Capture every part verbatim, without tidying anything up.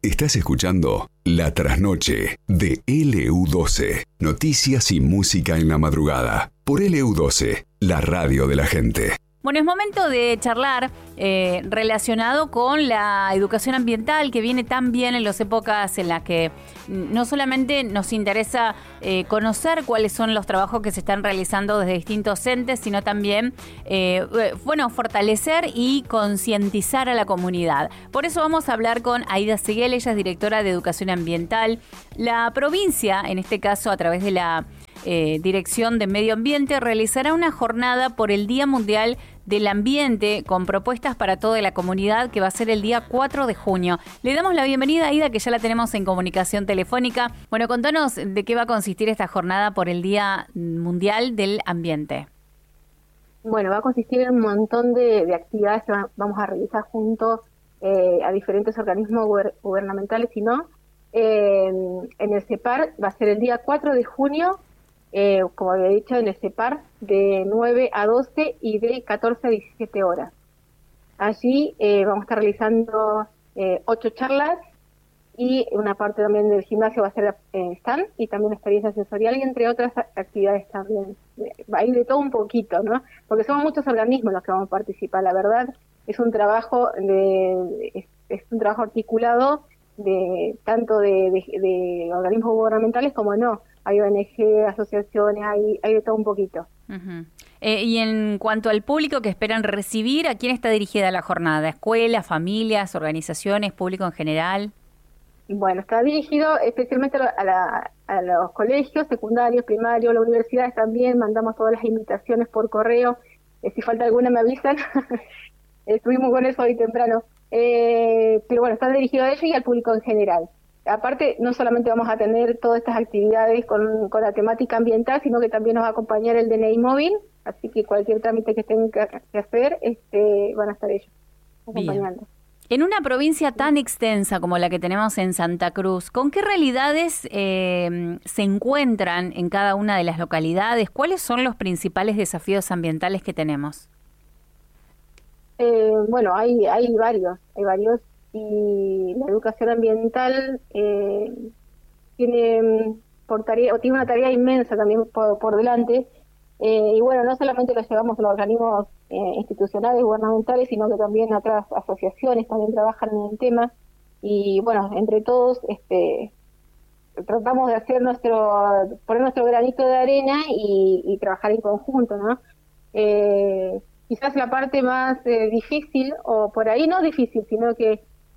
Estás escuchando La Trasnoche de L U doce. Noticias y música en la madrugada. Por L U doce, la radio de la gente. Bueno, es momento de charlar eh, relacionado con la educación ambiental que viene tan bien en las épocas en las que no solamente nos interesa eh, conocer cuáles son los trabajos que se están realizando desde distintos entes, sino también, eh, bueno, fortalecer y concientizar a la comunidad. Por eso vamos a hablar con Aida Seguel, ella es directora de Educación Ambiental. La provincia, en este caso a través de la eh, Dirección de Medio Ambiente, realizará una jornada por el Día Mundial del Ambiente con propuestas para toda la comunidad que va a ser el día cuatro de junio. Le damos la bienvenida a Aida, que ya la tenemos en comunicación telefónica. Bueno, contanos de qué va a consistir esta jornada por el Día Mundial del Ambiente. Bueno, va a consistir en un montón de, de actividades que vamos a realizar juntos eh, a diferentes organismos guber- gubernamentales y no. Eh, en el CEPAR va a ser el día cuatro de junio, Eh, como había dicho, en el CEPAR, de nueve a doce y de catorce a diecisiete horas. Allí eh, vamos a estar realizando eh, ocho charlas y una parte también del gimnasio va a ser eh, stand y también experiencia sensorial y entre otras actividades también. Va a ir de todo un poquito, ¿no? Porque somos muchos organismos los que vamos a participar. La verdad es un trabajo de, es, es un trabajo articulado de tanto de, de, de organismos gubernamentales como no. Hay O N G, asociaciones, hay, hay de todo un poquito. Uh-huh. Eh, y en cuanto al público que esperan recibir, ¿a quién está dirigida la jornada? ¿Escuelas, familias, organizaciones, público en general? Bueno, está dirigido especialmente a, la, a los colegios secundarios, primarios, las universidades también. Mandamos todas las invitaciones por correo. Eh, si falta alguna me avisan. Estuvimos con eso hoy temprano. Eh, pero bueno, está dirigido a ellos y al público en general. Aparte, no solamente vamos a tener todas estas actividades con, con la temática ambiental, sino que también nos va a acompañar el D N I móvil, así que cualquier trámite que tengan que, que hacer, este, van a estar ellos acompañando. Bien. En una provincia tan extensa como la que tenemos en Santa Cruz, ¿con qué realidades eh, se encuentran en cada una de las localidades? ¿Cuáles son los principales desafíos ambientales que tenemos? Eh, bueno, hay, hay varios, hay varios. Y la educación ambiental eh, tiene por tarea o tiene una tarea inmensa también por, por delante eh, y bueno, no solamente lo llevamos a los organismos eh, institucionales gubernamentales, sino que también otras asociaciones también trabajan en el tema y bueno, entre todos este tratamos de hacer nuestro poner nuestro granito de arena y, y trabajar en conjunto, ¿no? Eh, quizás la parte más eh, difícil, o por ahí no difícil, sino que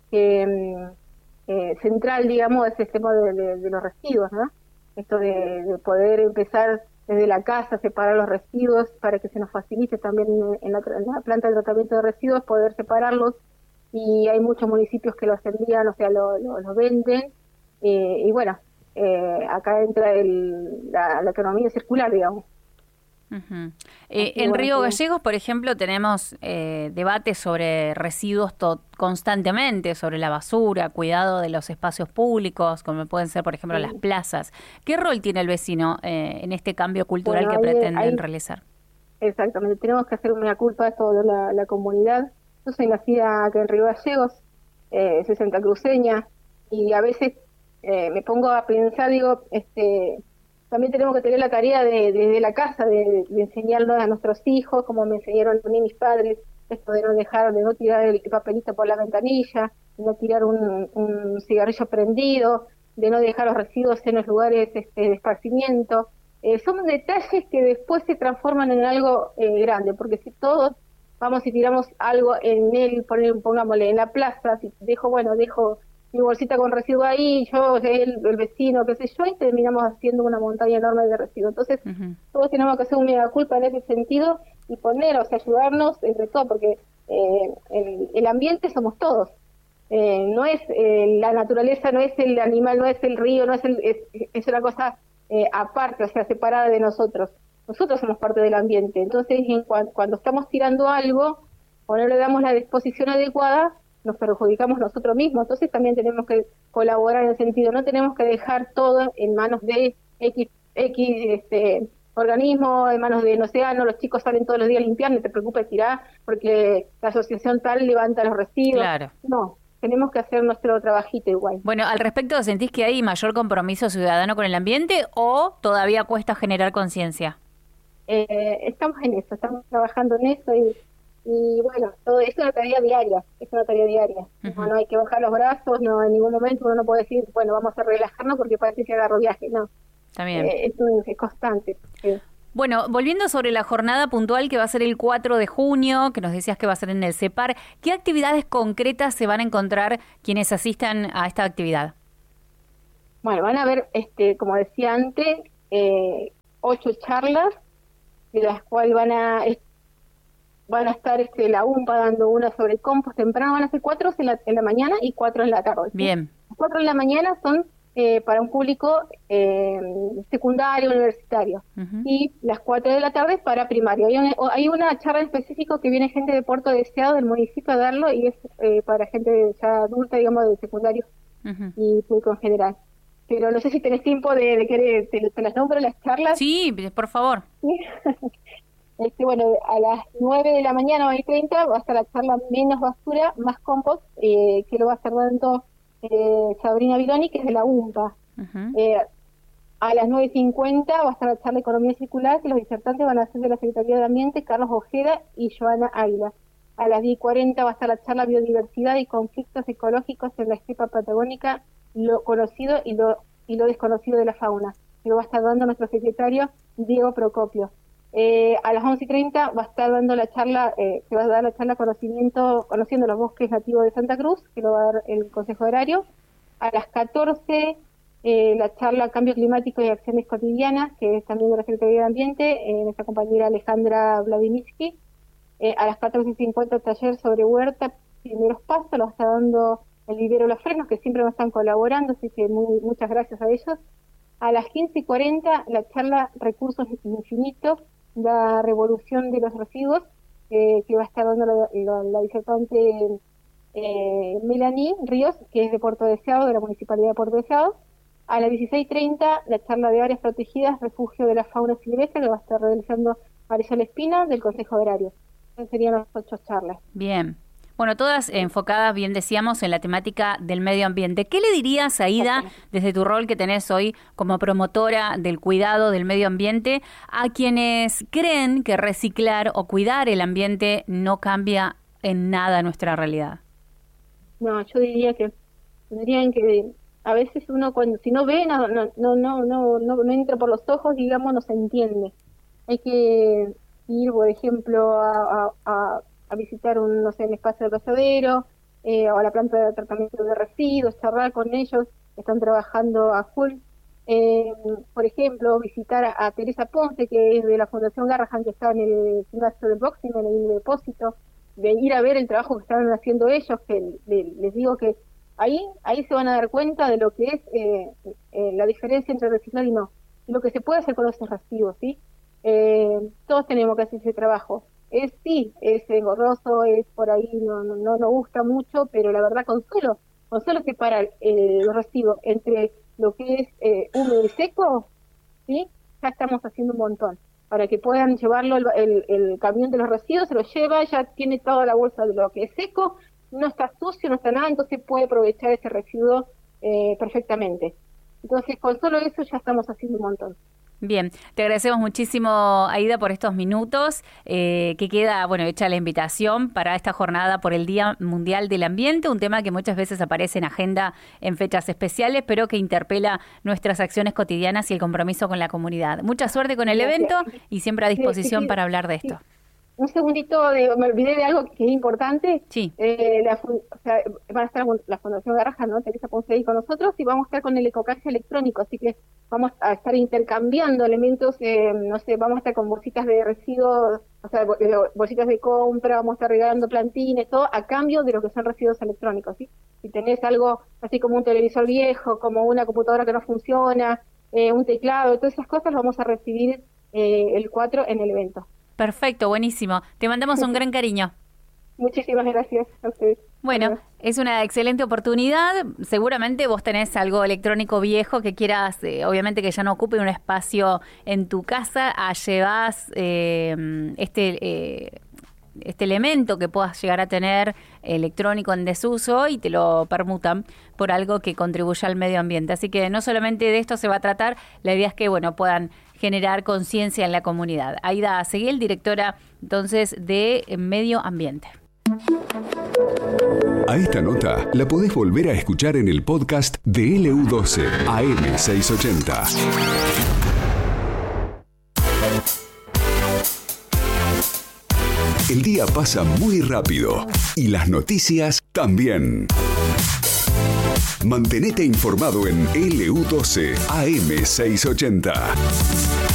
que eh, central, digamos, es el tema de, de, de los residuos, ¿no? Esto de, de poder empezar desde la casa, separar los residuos para que se nos facilite también en la, en la planta de tratamiento de residuos poder separarlos, y hay muchos municipios que los envían, o sea, lo, lo, lo venden, eh, y bueno, eh, acá entra el, la, la economía circular, digamos. Uh-huh. Eh, en bueno, Río sí. Gallegos, por ejemplo, tenemos eh, debates sobre residuos to- constantemente, sobre la basura, cuidado de los espacios públicos, como pueden ser, por ejemplo, sí. las plazas. ¿Qué rol tiene el vecino eh, en este cambio cultural bueno, que hay, pretenden hay, realizar? Exactamente, tenemos que hacer una culpa a toda la, la comunidad. Yo soy nacida acá en Río Gallegos, eh, soy santacruceña, y a veces eh, me pongo a pensar, digo, este... también tenemos que tener la tarea de, de, de la casa, de, de enseñarnos a nuestros hijos, como me enseñaron a mí mis padres, esto de no dejar, de no tirar el papelito por la ventanilla, de no tirar un, un cigarrillo prendido, de no dejar los residuos en los lugares este, de esparcimiento. Eh, son detalles que después se transforman en algo eh, grande, porque si todos vamos y tiramos algo en él, pongámosle en la plaza, si dejo, bueno, dejo mi bolsita con residuo ahí, yo, el, el vecino, qué sé yo, y terminamos haciendo una montaña enorme de residuos. Entonces, uh-huh. todos tenemos que hacer un mea culpa en ese sentido y poner, o sea, ayudarnos entre todos, porque eh, el, el ambiente somos todos. Eh, no es eh, la naturaleza, no es el animal, no es el río, no es el, es, es una cosa eh, aparte, o sea, separada de nosotros. Nosotros somos parte del ambiente. Entonces, en cu- cuando estamos tirando algo o no le damos la disposición adecuada, nos perjudicamos nosotros mismos. Entonces también tenemos que colaborar en el sentido, no tenemos que dejar todo en manos de X, X este, organismo, en manos de, no sé, no, los chicos salen todos los días a limpiar, no te preocupes tirar, porque la asociación tal levanta los residuos. Claro. No, tenemos que hacer nuestro trabajito igual. Bueno, al respecto, ¿sentís que hay mayor compromiso ciudadano con el ambiente o todavía cuesta generar conciencia? Eh, estamos en eso, estamos trabajando en eso y, y bueno, todo es una tarea diaria, es una tarea diaria. Uh-huh. No, no hay que bajar los brazos, no en ningún momento uno no puede decir, bueno, vamos a relajarnos porque parece que agarro viaje, no. También. Eh, esto es, es constante. Sí. Bueno, volviendo sobre la jornada puntual que va a ser el cuatro de junio, que nos decías que va a ser en el CEPAR, ¿qué actividades concretas se van a encontrar quienes asistan a esta actividad? Bueno, van a ver, este, como decía antes, eh, ocho charlas, de las cuales van a est- van a estar este, la U M P A dando una sobre compost temprano, van a ser cuatro en la, en la mañana y cuatro en la tarde. ¿Sí? Bien. Las cuatro en la mañana son eh, para un público eh, secundario, universitario, uh-huh. y las cuatro de la tarde para primario. Hay una, hay una charla en específico que viene gente de Puerto Deseado del municipio a darlo y es eh, para gente ya adulta, digamos, de secundario uh-huh. y público en general. Pero no sé si tenés tiempo de, de que te, te las nombro las charlas. Sí, por favor. ¿Sí? Este, bueno, a las nueve de la mañana, nueve y treinta, va a estar la charla Menos Basura, Más Compost, eh, que lo va a estar dando eh, Sabrina Vironi, que es de la U M P A. Uh-huh. Eh, a las nueve y cincuenta va a estar la charla Economía Circular, que los disertantes van a ser de la Secretaría de Ambiente, Carlos Ojeda y Joana Águila. A las diez y cuarenta va a estar la charla Biodiversidad y Conflictos Ecológicos en la Estepa Patagónica, lo conocido y lo, y lo desconocido de la fauna, que lo va a estar dando nuestro secretario Diego Procopio. Eh, a las once y treinta va a estar dando la charla, eh, se va a dar la charla conocimiento, conociendo los bosques nativos de Santa Cruz, que lo va a dar el Consejo Agrario. A las catorce, eh, la charla Cambio Climático y Acciones Cotidianas, que es también de la Secretaría de Ambiente, eh, nuestra compañera Alejandra Vladimirsky. Eh, a las catorce y cincuenta, taller sobre huerta, primeros pasos, lo está dando el vivero Los Frenos, que siempre nos están colaborando, así que muy, muchas gracias a ellos. A las quince y cuarenta, la charla Recursos Infinitos, la revolución de los residuos, eh, que va a estar dando la, la, la disertante eh, Melanie Ríos, que es de Puerto Deseado, de la Municipalidad de Puerto Deseado. A las dieciséis y treinta, la charla de áreas protegidas, refugio de la fauna silvestre, que va a estar realizando Marisol Espina, del Consejo Agrario. Esas serían las ocho charlas. Bien. Bueno, todas enfocadas, bien decíamos, en la temática del medio ambiente. ¿Qué le dirías, Aida, desde tu rol que tenés hoy como promotora del cuidado del medio ambiente, a quienes creen que reciclar o cuidar el ambiente no cambia en nada nuestra realidad? No, yo diría que tendrían que, a veces uno cuando si no ve, no no no no no, no, no entra por los ojos, digamos, no se entiende. Hay que ir, por ejemplo, a, a, a a visitar un, no sé, un espacio de pasadero, eh, o a la planta de tratamiento de residuos, charlar con ellos, están trabajando a full. Eh, por ejemplo, visitar a, a Teresa Ponce, que es de la Fundación Garrahan, que está en el gimnasio del boxing, en el depósito, de ir a ver el trabajo que están haciendo ellos, que le, les digo que ahí ahí se van a dar cuenta de lo que es eh, eh, la diferencia entre reciclar y no, y lo que se puede hacer con esos residuos, ¿sí? Eh, todos tenemos que hacer ese trabajo. Es sí, es engorroso, es por ahí, no, no, no nos gusta mucho, pero la verdad con solo, con solo separar eh, los residuos entre lo que es eh, húmedo y seco, ¿sí? Ya estamos haciendo un montón. Para que puedan llevarlo, el, el, el camión de los residuos se lo lleva, ya tiene toda la bolsa de lo que es seco, no está sucio, no está nada, entonces puede aprovechar ese residuo eh, perfectamente. Entonces con solo eso ya estamos haciendo un montón. Bien, te agradecemos muchísimo, Aida, por estos minutos, eh, que queda, bueno, hecha la invitación para esta jornada por el Día Mundial del Ambiente, un tema que muchas veces aparece en agenda en fechas especiales, pero que interpela nuestras acciones cotidianas y el compromiso con la comunidad. Mucha suerte con el evento y siempre a disposición sí, sí, sí, para hablar de esto. Sí. Un segundito, de, me olvidé de algo que es importante. Sí. Eh, la, o sea, van a estar la Fundación Garrahan, ¿no? Teresa Ponce ahí con nosotros, y vamos a estar con el ecocaje electrónico, así que vamos a estar intercambiando elementos, eh, no sé, vamos a estar con bolsitas de residuos, o sea, bolsitas de compra, vamos a estar regalando plantines, todo a cambio de lo que son residuos electrónicos, ¿sí? Si tenés algo así como un televisor viejo, como una computadora que no funciona, eh, un teclado, todas esas cosas las vamos a recibir eh, el cuatro en el evento. Perfecto, buenísimo. Te mandamos un gran cariño. Muchísimas gracias a ustedes. Bueno, es una excelente oportunidad. Seguramente vos tenés algo electrónico viejo que quieras, eh, obviamente que ya no ocupe un espacio en tu casa, a llevas eh, este... Eh, este elemento que puedas llegar a tener electrónico en desuso y te lo permutan por algo que contribuya al medio ambiente. Así que no solamente de esto se va a tratar, la idea es que bueno puedan generar conciencia en la comunidad. Aida Seguel, directora entonces de Medio Ambiente. A esta nota la podés volver a escuchar en el podcast de L U doce A M seiscientos ochenta. El día pasa muy rápido y las noticias también. Mantenete informado en L U doce A M seiscientos ochenta.